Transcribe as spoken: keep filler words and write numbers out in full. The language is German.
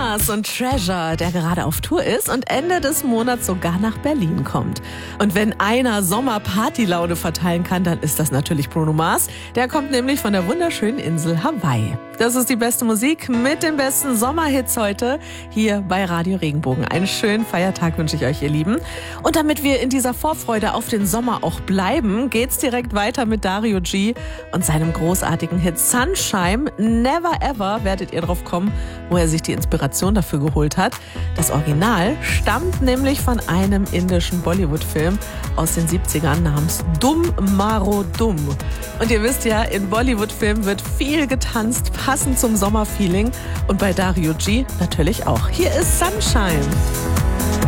Nas und Treasure, der gerade auf Tour ist und Ende des Monats sogar nach Berlin kommt. Und wenn einer Sommerpartylaune verteilen kann, dann ist das natürlich Bruno Mars. Der kommt nämlich von der wunderschönen Insel Hawaii. Das ist die beste Musik mit den besten Sommerhits heute hier bei Radio Regenbogen. Einen schönen Feiertag wünsche ich euch, ihr Lieben. Und damit wir in dieser Vorfreude auf den Sommer auch bleiben, geht's direkt weiter mit Dario G. und seinem großartigen Hit Sunshine. Never Ever werdet ihr drauf kommen, wo er sich die Inspiration dafür geholt hat. Das Original stammt nämlich von einem indischen Bollywood-Film aus den siebzigern namens Dum Maro Dum. Und ihr wisst ja, in Bollywood-Filmen wird viel getanzt, passend zum Sommerfeeling. Und bei Dario G natürlich auch. Hier ist Sunshine.